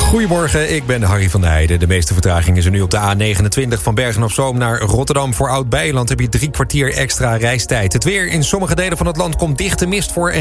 Goedemorgen, ik ben Harry van der Heijden. De meeste vertraging is er nu op de A29 van Bergen-op-Zoom naar Rotterdam. Voor Oud-Beijerland heb je 3 kwartier extra reistijd. Het weer in sommige delen van het land komt dichte mist voor en